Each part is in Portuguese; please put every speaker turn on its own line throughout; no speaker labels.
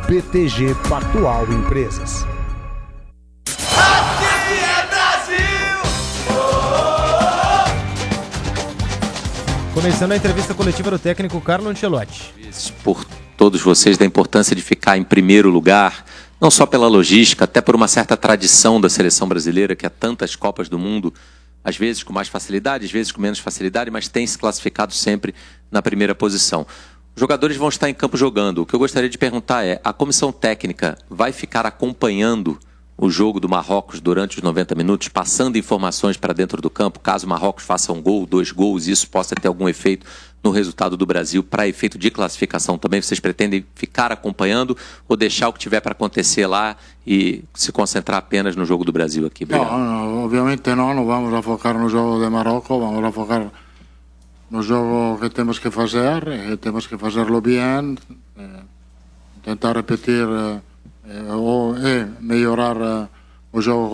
BTG Pactual Empresas.
Começando a entrevista coletiva do técnico Carlo Ancelotti.
Por todos vocês, da importância de ficar em primeiro lugar, não só pela logística, até por uma certa tradição da seleção brasileira, que há tantas Copas do Mundo, às vezes com mais facilidade, às vezes com menos facilidade, mas tem se classificado sempre na primeira posição. Os jogadores vão estar em campo jogando. O que eu gostaria de perguntar é, a comissão técnica vai ficar acompanhando o jogo do Marrocos durante os 90 minutos, passando informações para dentro do campo, caso o Marrocos faça um gol, 2 gols, isso possa ter algum efeito no resultado do Brasil, para efeito de classificação também? Vocês pretendem ficar acompanhando ou deixar o que tiver para acontecer lá e se concentrar apenas no jogo do Brasil aqui?
No, obviamente não vamos a focar no jogo de Marrocos, vamos a focar no jogo que temos que fazer, e temos que fazerlo bem, tentar repetir ou melhorar o jogo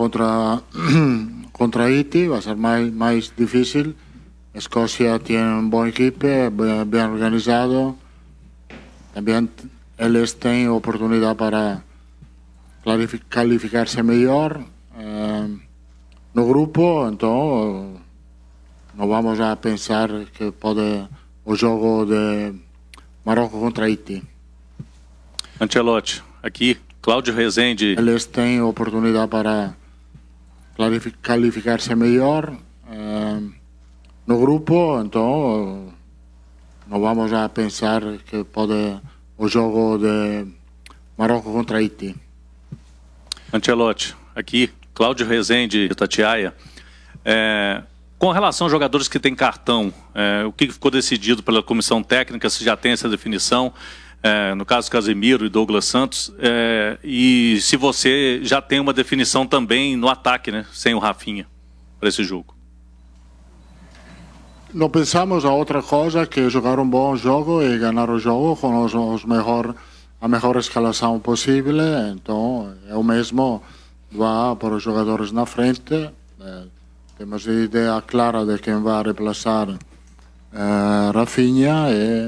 contra Haití. Vai ser mais difícil. Escócia tem uma boa equipe, bem organizado. Também eles têm oportunidade para qualificar-se melhor no grupo, então não vamos a pensar que pode o jogo de Marrocos contra Haití.
Ancelotti, aqui Cláudio Rezende.
Eles têm oportunidade para qualificar-se melhor no grupo, então não vamos a pensar que pode o jogo de Marrocos contra Haití.
Ancelotti, aqui Cláudio Rezende, Itatiaia. Com relação aos jogadores que têm cartão, o que ficou decidido pela comissão técnica, se já tem essa definição? No caso Casemiro e Douglas Santos, e se você já tem uma definição também no ataque, né, sem o Rafinha, para esse jogo.
Não pensamos a outra coisa que jogar um bom jogo e ganhar o jogo com a melhor escalação possível, então eu mesmo vou para os jogadores na frente, temos a ideia clara de quem vai reemplaçar Rafinha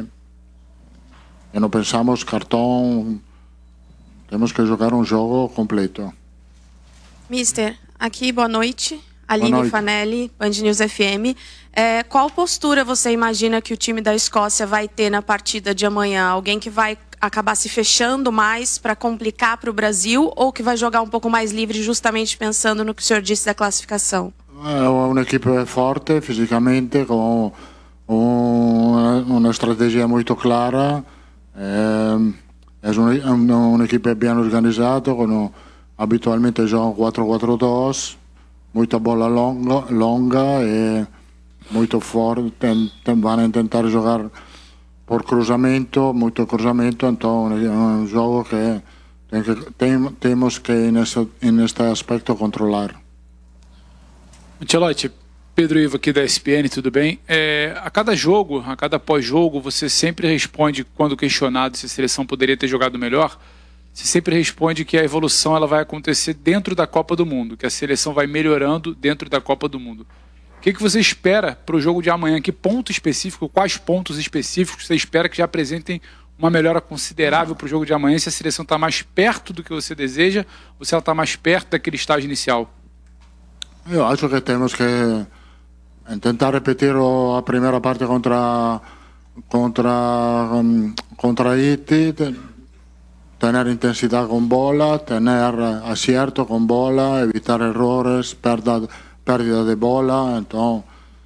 e não pensamos cartão, temos que jogar um jogo completo.
Mister, aqui boa noite, Aline Fanelli, Band News FM. Qual postura você imagina que o time da Escócia vai ter na partida de amanhã? Alguém que vai acabar se fechando mais para complicar para o Brasil ou que vai jogar um pouco mais livre justamente pensando no que o senhor disse da classificação?
É uma equipe forte fisicamente, com uma estratégia muito clara. É uma equipe bem organizada, habitualmente jogam 4-4-2, muita bola longa e muito forte. Vão tentar jogar por cruzamento, muito cruzamento, então é um jogo que temos que neste aspecto controlar.
Ancelotti, Pedro Ivo aqui da ESPN, tudo bem? A cada jogo, a cada pós-jogo, você sempre responde, quando questionado se a seleção poderia ter jogado melhor, você sempre responde que a evolução ela vai acontecer dentro da Copa do Mundo, que a seleção vai melhorando dentro da Copa do Mundo. O que você espera para o jogo de amanhã? Que ponto específico, quais pontos específicos você espera que já apresentem uma melhora considerável para o jogo de amanhã, se a seleção está mais perto do que você deseja ou se ela está mais perto daquele estágio inicial?
Eu acho que temos que tentar repetir a primeira parte contra Haití, ter intensidade com bola, ter acerto com bola, evitar errores, pérdida de bola. Então,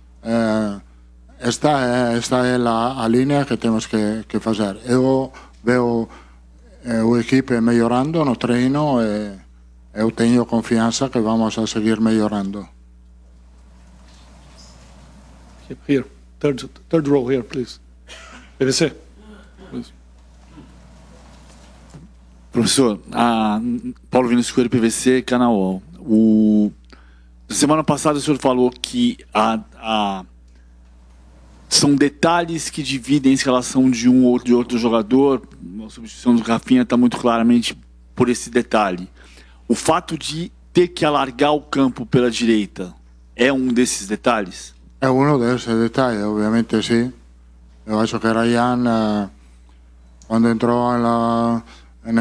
esta é a linha que temos que fazer. Eu vejo a equipe melhorando no treino e eu tenho confiança que vamos a seguir melhorando.
Here, third row here, please. PVC. Please.
Professor, Paulo Vinícius Coelho, PVC, canal UOL. Semana passada o senhor falou que são detalhes que dividem a escalação de um ou de outro jogador. A substituição do Rafinha está muito claramente por esse detalhe. O fato de ter que alargar o campo pela direita é um desses detalhes?
É um desses detalhes, obviamente sim. Eu acho que Ryan, quando entrou